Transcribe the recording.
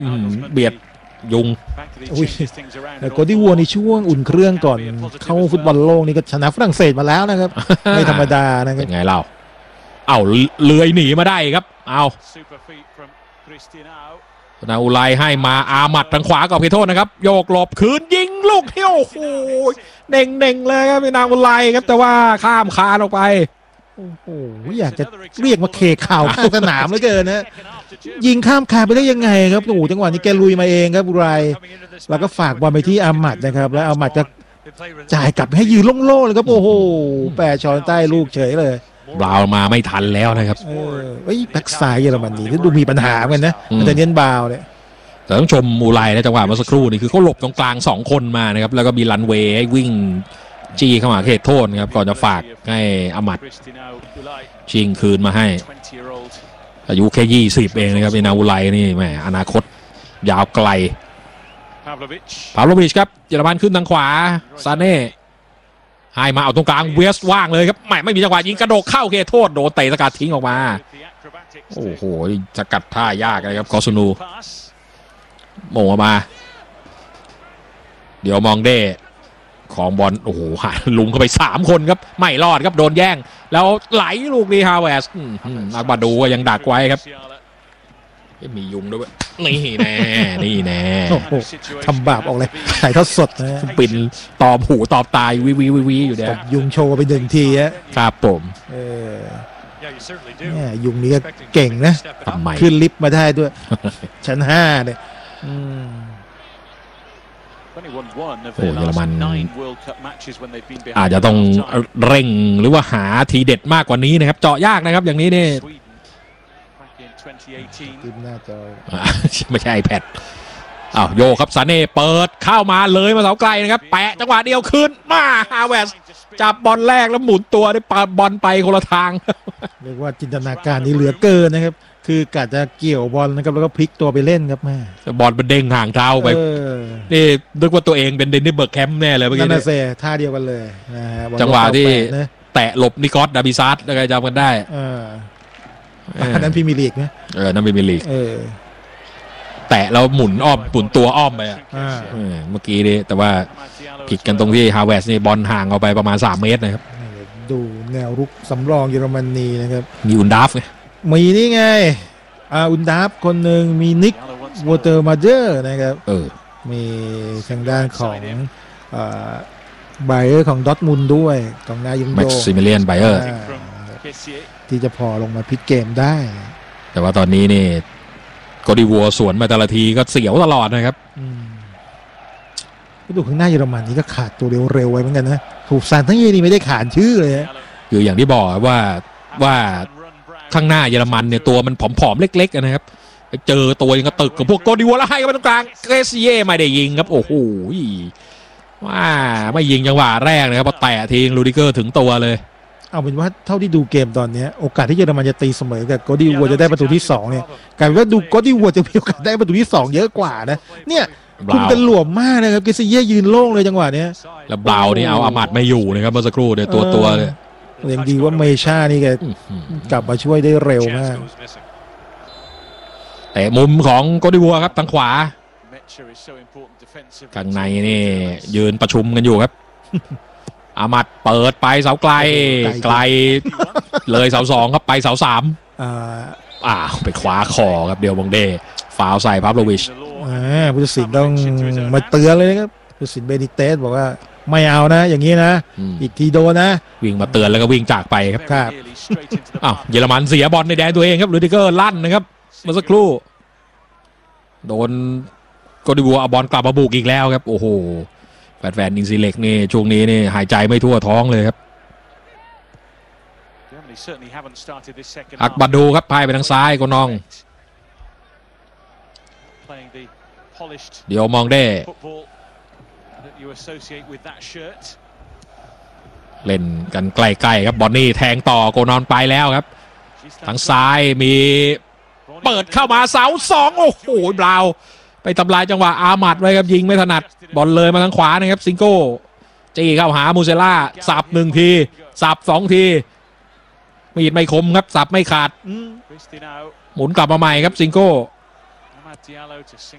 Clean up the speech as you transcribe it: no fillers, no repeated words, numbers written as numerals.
เบียดยุงแต่โกดิวัวในช่วงอุ่นเครื่องก่อนเข้าฟุตบอลโลกนี่ก็ชนะฝรั่งเศสมาแล้วนะครับ ไม่ธรรมดานะครับเป็นไงเราเลื้อยหนีมาได้ครับนาอูไลให้มาอามัดทางขวากับเพโทษนะครับโยกหลบคืนยิงลูกที่โอ้โหเน่งเลยครับนาอูไลครับแต่ว่าข้ามคานออกไปโอ้โหอยากจะเรียกมาเคข่าวข้างสนามเหลือเกินนะยิงข้ามคานไปได้ยังไงครับโอ้โหจังหวะนี้แกลุยมาเองครับอูไลแล้วก็ฝากบอลไปที่อามัดนะครับแล้วอามัดก็จ่ายกลับให้ยืนโล่งๆเลยครับโอ้โหแปะช้อนใต้ลูกเฉยเลยบราวมาไม่ทันแล้วนะครับแบ็กซ้ายเยอรมนีดูมีปัญหาเหมือนกันนะแต่เน้นบาวเนี่ยแต่ต้องชมมูไลนะจังหวะเมื่อสักครู่นี่คือเขาหลบตรงกลาง2คนมานะครับแล้วก็มีรันเวย์ให้วิ่งจี้เข้ามาเขตโทษครับก่อนจะฝากให้อามัดชิงคืนมาให้อายุแค่20เองนะครับนาอูไลนี่แหมอนาคตยาวไกลพาโลวิชครับเยอรมันขึ้นทางขวาซาเน่ให้มาเอาตรงกลางเวสว่างเลยครับไม่มีจังหวะยิงกระโดดเข้าเขตโทษโดนเตะสกัดทิ้งออกมาโอ้โหสกัดท่ายากเลยครับคอซูนูโมงออกมาเดี๋ยวมองเด้ของบอลโอ้โหลุงเข้าไป3คนครับไม่รอดครับโดนแย่งแล้วไหลลูกดีฮาวเวสอักบาดูยังดักไว้ครับมียุงด้วยนี่แน่ทำบาปออกเลยถ่ายทอดสดนะปิ่นตอบหูตอบตายวีอยู่เนี่ยยุงโชว์ไป1 ทีครับผมเนี่ยยุงนี้ก็เก่งนะขึ้นลิฟต์มาได้ด้วยชั้น5เนี่ยโอ้เยอรมันอาจจะต้องเร่งหรือว่าหาทีเด็ดมากกว่านี้นะครับเจาะยากนะครับอย่างนี้เนี่ยไม่ใช่ iPad โยครับซาเน่เปิดเข้ามาเลยมาเสาไกลนะครับแปะจังหวะเดียวขึ้นมาฮาเวสจับบอลแรกแล้วหมุนตัวได้ปาบอลไปคนละทางเรียกว่าจินตนาการนี่เหลือเกินนะครับคือกะจะเกี่ยวบอลนะครับแล้วก็พลิกตัวไปเล่นครับแม่บอลมันเด้งห่างเท้าไปนี่นึกว่าตัวเองเป็นเดนนิสเบิร์กแคมป์แน่เลยเมื่อกี้นั่นเซ่ท่าเดียวกันเลยนะฮะจังหวะที่แตะหลบนิกอสดาบิซัสอะไรจำกันได้นั้นพรีเมียร์ลีกนะนั่นพรีเมียร์ลีกแตะแล้วหมุนตัวอ้อมไปเมื่อกี้นี้แต่ว่าผิดกันตรงที่ฮาเวสนี่บอลห่างออกไปประมาณ3 เมตรนะครับดูแนวรุกสำรองเยอรมนีนะครับมีอุนดาฟไงมีนี่ไงอุนดาฟคนหนึ่งมีนิกวอเตอร์มาเจอร์นะครับมีทางด้านของไบเออร์ของดอร์ทมุนด์ด้วยของนายยุงโยแม็กซิมิเลียนไบเออร์ที่จะพอลงมาพลิกเกมได้แต่ว่าตอนนี้นี่โกดิวัวสวนมาแต่ละทีก็เสียวตลอดนะครับดูข้างหน้าเยอรมันนี่ก็ขาดตัวเร็วๆไว้เหมือนกันนะถูกซานทั้งเยนี่ไม่ได้ขานชื่อเลยคืออย่างที่บอกว่าข้างหน้าเยอรมันเนี่ยตัวมันผอมๆเล็กๆนะครับเจอตัวยังกระตึกกับพวกโกดิวัวแล้วให้กันไปตรงกลางเกรเซียไม่ได้ยิงครับโอ้โหว่าไม่ยิงจังหวะแรกนะครับพอแตะทีลูดิเกอร์ถึงตัวเลยเอาเป็นว่าเท่าที่ดูเกมตอนนี้โอกาสที่เยอรมันจะตีเสมอกับโกดิวัวจะได้ประตูที่2เนี่ยกลายเป็นว่าดูโกดิวัวจะมีโอกาสได้ประตูที่2เยอะกว่านะเนี่ยคุมกันหลวมมากนะครับเกรเซียยืนโล่งเลยจังหวะนี้แล้วบราวนี่เอาอามัดไม่อยู่นะครับเมื่อสักครู่เนี่ยตัวเลยยังดีว่าเมชานี่แกกลับมาช่วยได้เร็วมากแต่มุมของโกดิวัวครับทางขวาข้างในนี่ยืนประชุมกันอยู่ครับอามัดเปิดไปเสาไกลเลยเสา2ครับไปเสา3ไปขวาคอครับเดียวบงเดฟาวใส่พาโลวิชผู้ตัดสินต้องมาเตือนเลยครับผู้ตัดสินเบนิเตสบอกว่าไม่เอานะอย่างนี้นะอีกทีโดนนะวิ่งมาเตือนแล้วก็วิ่งจากไปครับเยอรมันเสียบอลในแดนตัวเองครับลูดิเกอร์ลั่นนะครับเมื่อสักครู่โดนโกดิวัวเอาบอลกลับมาบุกอีกแล้วครับโอ้โหแฟนอินซีเล็กนี่ช่วงนี้นี่หายใจไม่ทั่วท้องเลยครับอักบาดูครับพายไปทางซ้ายก็น้องเดี๋ยวมองได้เล่นกันใกล้ๆครับบอนนี่แทงต่อโกนอนไปแล้วครับทางซ้ายมีเปิดเข้ามาเสา2โอ้โหบราวไปทำลายจังหวะอามัดไว้ครับยิงไม่ถนัดบอลเลยมาทางขวานะครับซิงโก้จี้เข้าหามูเซล่าสับ1 ทีสับ2 ทีมีดไม่คมครับสับไม่ขาดหมุนกลับมาใหม่ครับซิงโก้